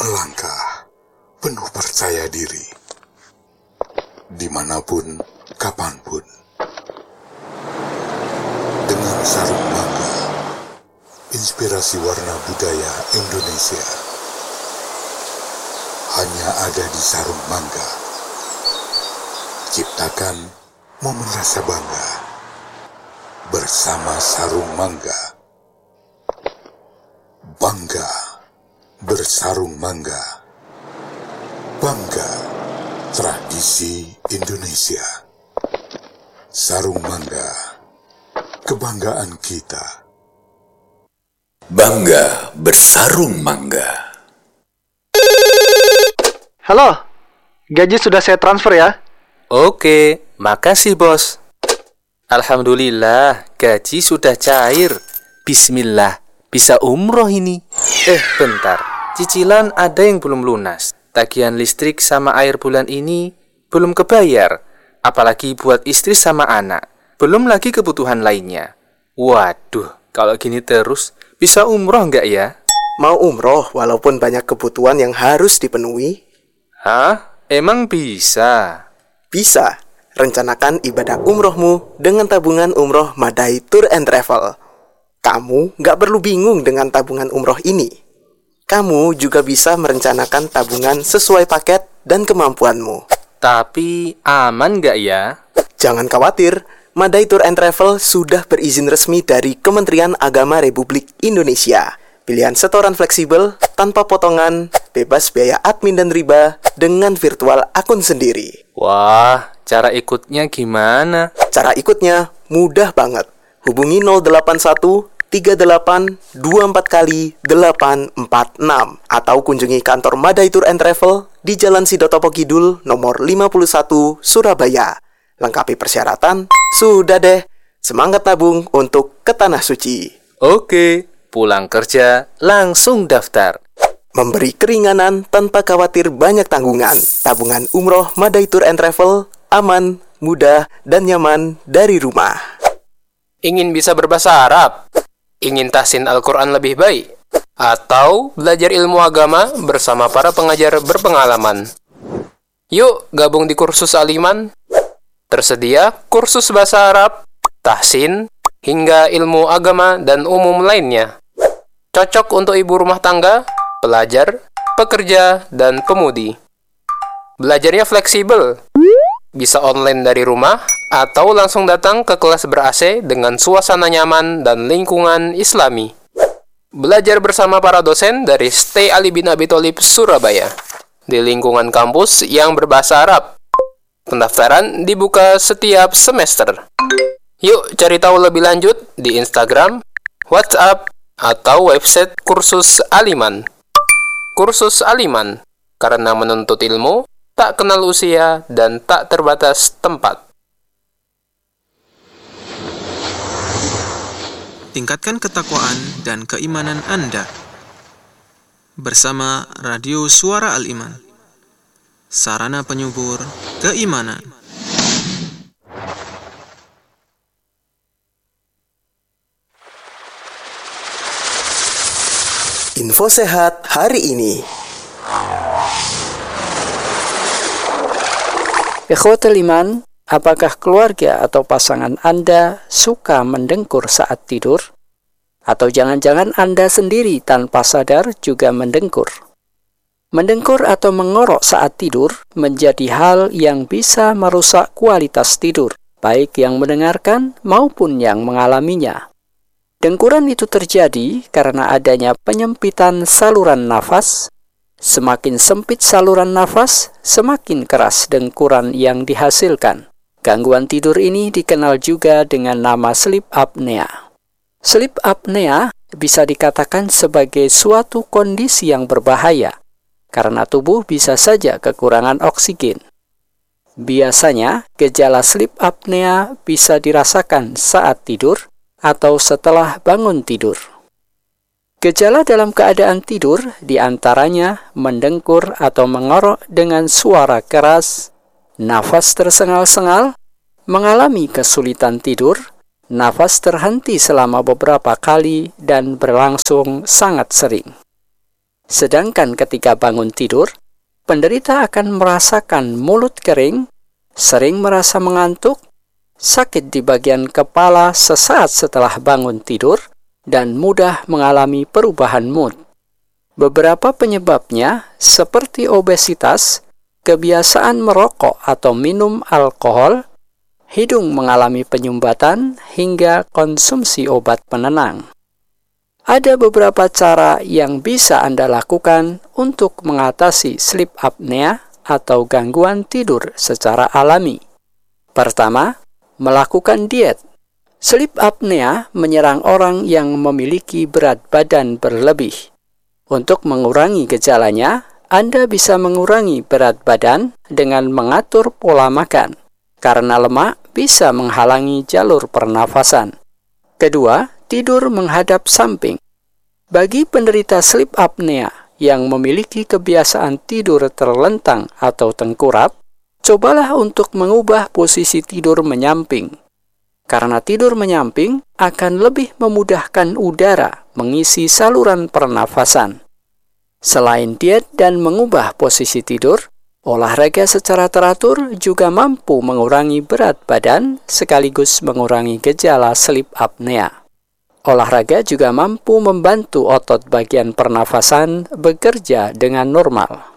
melangkah penuh percaya diri, dimanapun, kapanpun. Dengan sarung mangga, inspirasi warna budaya Indonesia hanya ada di sarung mangga. Ciptakan momen rasa bangga bersama sarung mangga. Bangga bersarung mangga. Bangga tradisi Indonesia. Sarung mangga, kebanggaan kita. Bangga bersarung mangga. Halo, gaji sudah saya transfer ya? Oke, makasih bos. Alhamdulillah, gaji sudah cair. Bismillah, bisa umroh ini. Bentar, cicilan ada yang belum lunas. Tagihan listrik sama air bulan ini belum kebayar. Apalagi buat istri sama anak. Belum lagi kebutuhan lainnya. Waduh, kalau gini terus, bisa umroh nggak ya? Mau umroh walaupun banyak kebutuhan yang harus dipenuhi? Hah? Emang bisa? Bisa. Rencanakan ibadah umrohmu dengan tabungan umroh Madai Tour and Travel. Kamu nggak perlu bingung dengan tabungan umroh ini. Kamu juga bisa merencanakan tabungan sesuai paket dan kemampuanmu. Tapi aman nggak ya? Jangan khawatir, Madai Tour and Travel sudah berizin resmi dari Kementerian Agama Republik Indonesia. Pilihan setoran fleksibel, tanpa potongan, bebas biaya admin dan riba, dengan virtual akun sendiri. Wah, cara ikutnya gimana? Cara ikutnya mudah banget. Hubungi 081 38 24 kali 846 atau kunjungi kantor Madai Tour and Travel di Jalan Sidotopo Kidul nomor 51 Surabaya. Lengkapi persyaratan, sudah deh. Semangat nabung untuk ke Tanah Suci. Oke, pulang kerja langsung daftar. Memberi keringanan tanpa khawatir banyak tanggungan. Tabungan umroh Madai Tour and Travel, aman, mudah, dan nyaman dari rumah. Ingin bisa berbahasa Arab? Ingin tahsin Al-Quran lebih baik? Atau belajar ilmu agama bersama para pengajar berpengalaman? Yuk gabung di kursus Aliman. Tersedia kursus bahasa Arab, tahsin, hingga ilmu agama dan umum lainnya. Cocok untuk ibu rumah tangga, pelajar, pekerja, dan pemudi. Belajarnya fleksibel. Bisa online dari rumah atau langsung datang ke kelas ber-AC dengan suasana nyaman dan lingkungan Islami. Belajar bersama para dosen dari Stay Ali bin Abi Thalib Surabaya di lingkungan kampus yang berbahasa Arab. Pendaftaran dibuka setiap semester. Yuk cari tahu lebih lanjut di Instagram, WhatsApp, atau website Kursus Aliman. Kursus Aliman, karena menuntut ilmu tak kenal usia dan tak terbatas tempat. Tingkatkan ketakwaan dan keimanan Anda bersama Radio Suara Al-Iman, sarana penyubur keimanan. Info sehat hari ini. Ikhwatul iman, apakah keluarga atau pasangan Anda suka mendengkur saat tidur? Atau jangan-jangan Anda sendiri tanpa sadar juga mendengkur? Mendengkur atau mengorok saat tidur menjadi hal yang bisa merusak kualitas tidur, baik yang mendengarkan maupun yang mengalaminya. Dengkuran itu terjadi karena adanya penyempitan saluran nafas. Semakin sempit saluran nafas, semakin keras dengkuran yang dihasilkan. Gangguan tidur ini dikenal juga dengan nama sleep apnea. Sleep apnea bisa dikatakan sebagai suatu kondisi yang berbahaya, karena tubuh bisa saja kekurangan oksigen. Biasanya, gejala sleep apnea bisa dirasakan saat tidur atau setelah bangun tidur. Gejala dalam keadaan tidur diantaranya mendengkur atau mengorok dengan suara keras, nafas tersengal-sengal, mengalami kesulitan tidur, nafas terhenti selama beberapa kali dan berlangsung sangat sering. Sedangkan ketika bangun tidur, penderita akan merasakan mulut kering, sering merasa mengantuk, sakit di bagian kepala sesaat setelah bangun tidur, dan mudah mengalami perubahan mood. Beberapa penyebabnya seperti obesitas, kebiasaan merokok atau minum alkohol, hidung mengalami penyumbatan, hingga konsumsi obat penenang. Ada beberapa cara yang bisa Anda lakukan untuk mengatasi sleep apnea atau gangguan tidur secara alami. Pertama, melakukan diet. Sleep apnea menyerang orang yang memiliki berat badan berlebih. Untuk mengurangi gejalanya, Anda bisa mengurangi berat badan dengan mengatur pola makan, karena lemak bisa menghalangi jalur pernafasan. Kedua, tidur menghadap samping. Bagi penderita sleep apnea yang memiliki kebiasaan tidur terlentang atau tengkurap, cobalah untuk mengubah posisi tidur menyamping. Karena tidur menyamping akan lebih memudahkan udara mengisi saluran pernafasan. Selain diet dan mengubah posisi tidur, olahraga secara teratur juga mampu mengurangi berat badan sekaligus mengurangi gejala sleep apnea. Olahraga juga mampu membantu otot bagian pernafasan bekerja dengan normal.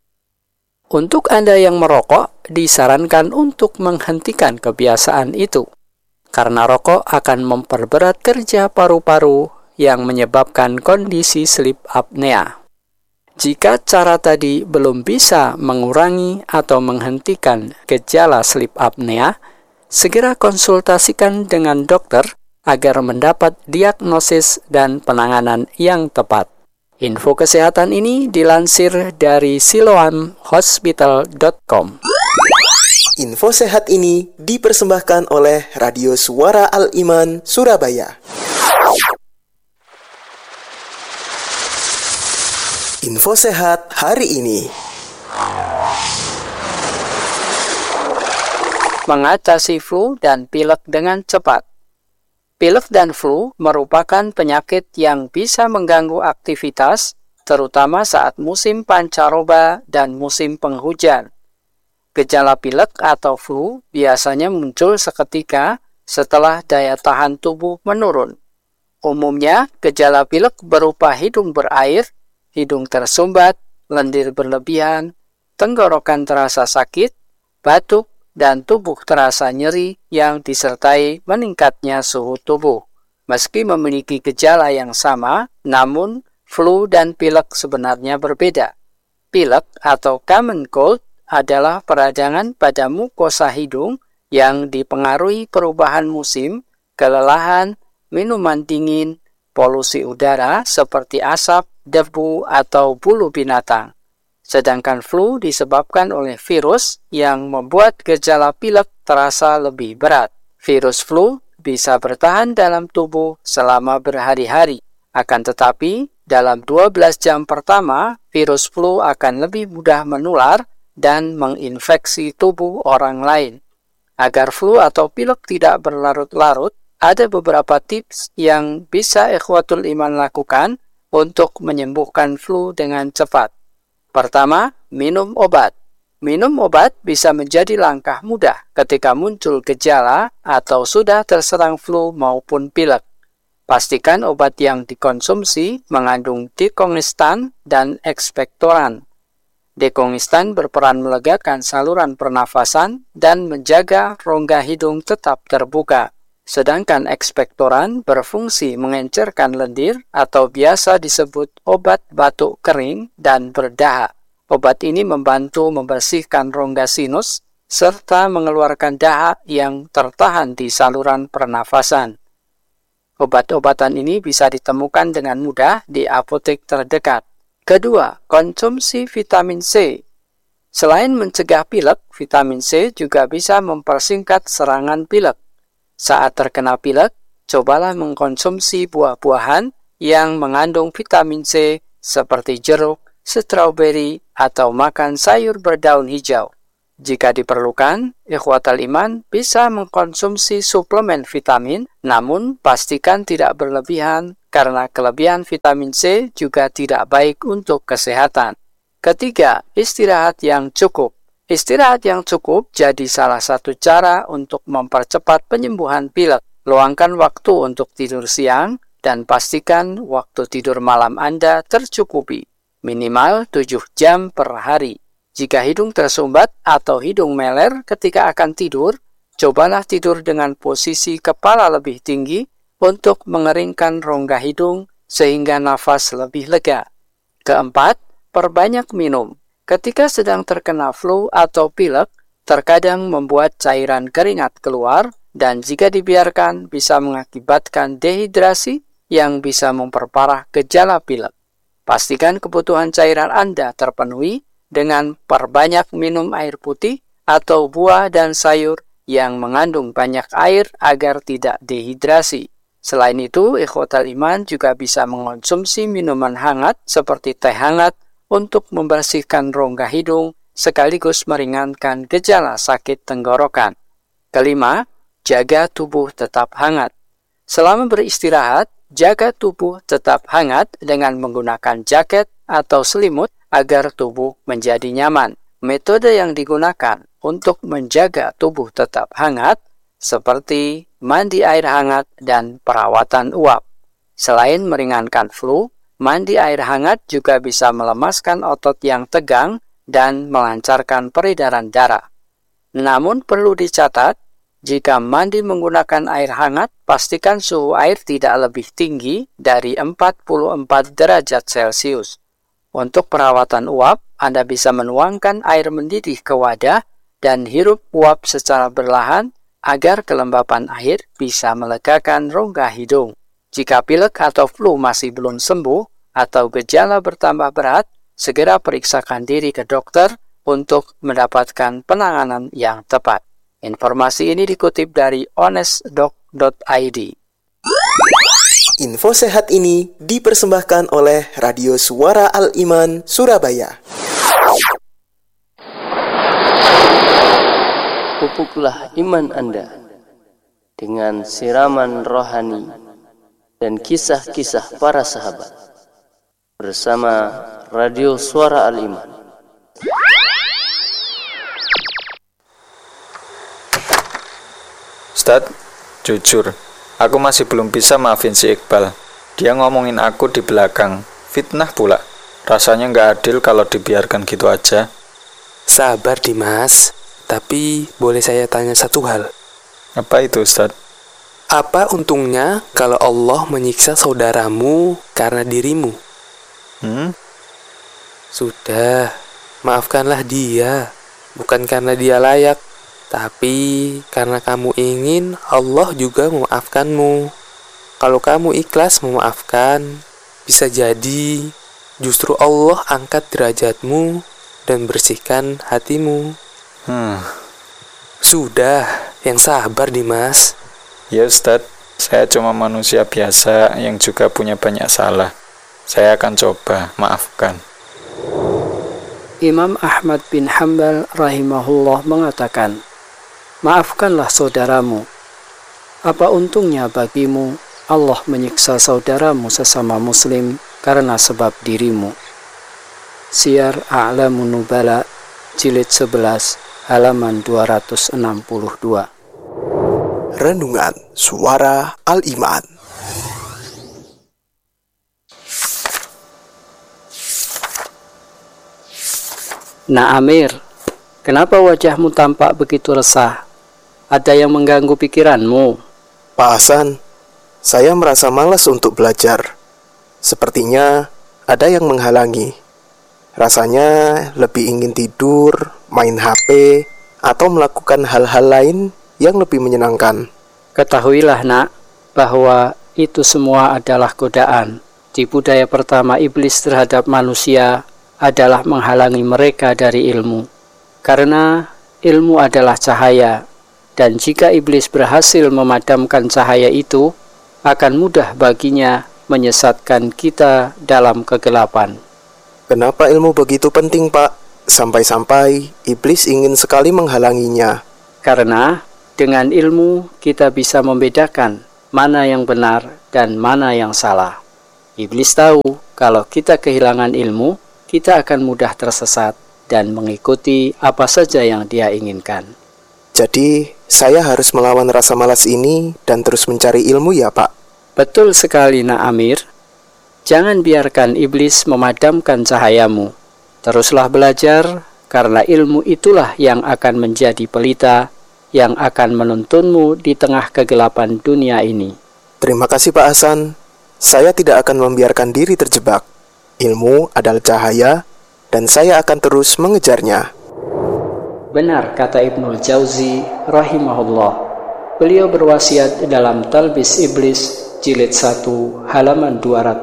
Untuk Anda yang merokok, disarankan untuk menghentikan kebiasaan itu, karena rokok akan memperberat kerja paru-paru yang menyebabkan kondisi sleep apnea. Jika cara tadi belum bisa mengurangi atau menghentikan gejala sleep apnea, segera konsultasikan dengan dokter agar mendapat diagnosis dan penanganan yang tepat. Info kesehatan ini dilansir dari siloamhospital.com. Info sehat ini dipersembahkan oleh Radio Suara Al-Iman, Surabaya. Info sehat hari ini. Mengatasi flu dan pilek dengan cepat. Pilek dan flu merupakan penyakit yang bisa mengganggu aktivitas, terutama saat musim pancaroba dan musim penghujan. Gejala pilek atau flu biasanya muncul seketika setelah daya tahan tubuh menurun. Umumnya, gejala pilek berupa hidung berair, hidung tersumbat, lendir berlebihan, tenggorokan terasa sakit, batuk, dan tubuh terasa nyeri yang disertai meningkatnya suhu tubuh. Meski memiliki gejala yang sama, namun flu dan pilek sebenarnya berbeda. Pilek atau common cold adalah peradangan pada mukosa hidung yang dipengaruhi perubahan musim, kelelahan, minuman dingin, polusi udara seperti asap, debu, atau bulu binatang. Sedangkan flu disebabkan oleh virus yang membuat gejala pilek terasa lebih berat. Virus flu bisa bertahan dalam tubuh selama berhari-hari. Akan tetapi, dalam 12 jam pertama, virus flu akan lebih mudah menular dan menginfeksi tubuh orang lain. Agar flu atau pilek tidak berlarut-larut, ada beberapa tips yang bisa ikhwatul iman lakukan untuk menyembuhkan flu dengan cepat. Pertama, minum obat. Minum obat bisa menjadi langkah mudah ketika muncul gejala atau sudah terserang flu maupun pilek. Pastikan obat yang dikonsumsi mengandung dekongestan dan ekspektoran. Dekongestan berperan melegakan saluran pernafasan dan menjaga rongga hidung tetap terbuka. Sedangkan ekspektoran berfungsi mengencerkan lendir atau biasa disebut obat batuk kering dan berdahak. Obat ini membantu membersihkan rongga sinus serta mengeluarkan dahak yang tertahan di saluran pernafasan. Obat-obatan ini bisa ditemukan dengan mudah di apotek terdekat. Kedua, konsumsi vitamin C. Selain mencegah pilek, vitamin C juga bisa mempersingkat serangan pilek. Saat terkena pilek, cobalah mengkonsumsi buah-buahan yang mengandung vitamin C seperti jeruk, stroberi, atau makan sayur berdaun hijau. Jika diperlukan, ikhwatal iman bisa mengkonsumsi suplemen vitamin, namun pastikan tidak berlebihan karena kelebihan vitamin C juga tidak baik untuk kesehatan. Ketiga, istirahat yang cukup. Istirahat yang cukup jadi salah satu cara untuk mempercepat penyembuhan pilek. Luangkan waktu untuk tidur siang dan pastikan waktu tidur malam Anda tercukupi, minimal 7 jam per hari. Jika hidung tersumbat atau hidung meler ketika akan tidur, cobalah tidur dengan posisi kepala lebih tinggi untuk mengeringkan rongga hidung sehingga nafas lebih lega. Keempat, perbanyak minum. Ketika sedang terkena flu atau pilek, terkadang membuat cairan keringat keluar dan jika dibiarkan bisa mengakibatkan dehidrasi yang bisa memperparah gejala pilek. Pastikan kebutuhan cairan Anda terpenuhi dengan perbanyak minum air putih atau buah dan sayur yang mengandung banyak air agar tidak dehidrasi. Selain itu, ikhwatal iman juga bisa mengonsumsi minuman hangat seperti teh hangat untuk membersihkan rongga hidung sekaligus meringankan gejala sakit tenggorokan. Kelima, jaga tubuh tetap hangat. Selama beristirahat, jaga tubuh tetap hangat dengan menggunakan jaket atau selimut agar tubuh menjadi nyaman. Metode yang digunakan untuk menjaga tubuh tetap hangat seperti mandi air hangat dan perawatan uap. Selain meringankan flu, mandi air hangat juga bisa melemaskan otot yang tegang dan melancarkan peredaran darah. Namun perlu dicatat, jika mandi menggunakan air hangat, pastikan suhu air tidak lebih tinggi dari 44 derajat Celcius. Untuk perawatan uap, Anda bisa menuangkan air mendidih ke wadah dan hirup uap secara perlahan agar kelembapan air bisa melegakan rongga hidung. Jika pilek atau flu masih belum sembuh atau gejala bertambah berat, segera periksakan diri ke dokter untuk mendapatkan penanganan yang tepat. Informasi ini dikutip dari honestdoc.id. Info sehat ini dipersembahkan oleh Radio Suara Al-Iman, Surabaya. Pupuklah iman Anda dengan siraman rohani dan kisah-kisah para sahabat bersama Radio Suara Al-Iman. Ustadz, jujur, aku masih belum bisa maafin si Iqbal. Dia ngomongin aku di belakang, fitnah pula. Rasanya nggak adil kalau dibiarkan gitu aja. Sabar Dimas, tapi boleh saya tanya satu hal? Apa itu Ustadz? Apa untungnya kalau Allah menyiksa saudaramu karena dirimu? Sudah, maafkanlah dia, bukan karena dia layak, tapi karena kamu ingin Allah juga memaafkanmu. Kalau kamu ikhlas memaafkan, bisa jadi justru Allah angkat derajatmu dan bersihkan hatimu. Sudah, yang sabar Dimas. Ya Ustadz, saya cuma manusia biasa yang juga punya banyak salah. Saya akan coba maafkan. Imam Ahmad bin Hanbal rahimahullah mengatakan, maafkanlah saudaramu. Apa untungnya bagimu Allah menyiksa saudaramu sesama muslim karena sebab dirimu. Syiar A'lamun Nubala, jilid 11, halaman 262. Renungan Suara Al-Iman. Nah Amir, kenapa wajahmu tampak begitu resah? Ada yang mengganggu pikiranmu? Pak Hasan, saya merasa malas untuk belajar. Sepertinya ada yang menghalangi. Rasanya lebih ingin tidur, main HP, atau melakukan hal-hal lain yang lebih menyenangkan. Ketahuilah nak, bahwa itu semua adalah godaan. Tipu daya pertama iblis terhadap manusia adalah menghalangi mereka dari ilmu. Karena ilmu adalah cahaya, dan jika iblis berhasil memadamkan cahaya itu, akan mudah baginya menyesatkan kita dalam kegelapan. Kenapa ilmu begitu penting, Pak? Sampai-sampai iblis ingin sekali menghalanginya. Karena dengan ilmu kita bisa membedakan mana yang benar dan mana yang salah. Iblis tahu kalau kita kehilangan ilmu, kita akan mudah tersesat dan mengikuti apa saja yang dia inginkan. Jadi, saya harus melawan rasa malas ini dan terus mencari ilmu ya, Pak? Betul sekali, Nak Amir. Jangan biarkan iblis memadamkan cahayamu. Teruslah belajar, karena ilmu itulah yang akan menjadi pelita yang akan menuntunmu di tengah kegelapan dunia ini. Terima kasih, Pak Hasan. Saya tidak akan membiarkan diri terjebak. Ilmu adalah cahaya, dan saya akan terus mengejarnya. Benar kata Ibnul Jauzi rahimahullah. Beliau berwasiat dalam Talbis Iblis jilid 1 halaman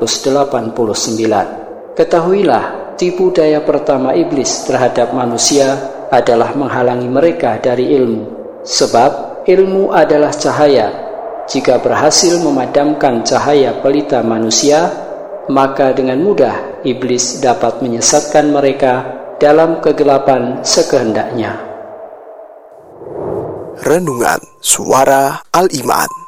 289. Ketahuilah, tipu daya pertama iblis terhadap manusia adalah menghalangi mereka dari ilmu. Sebab ilmu adalah cahaya. Jika berhasil memadamkan cahaya pelita manusia, maka dengan mudah iblis dapat menyesatkan mereka dalam kegelapan sekehendaknya. Renungan Suara Al-Iman.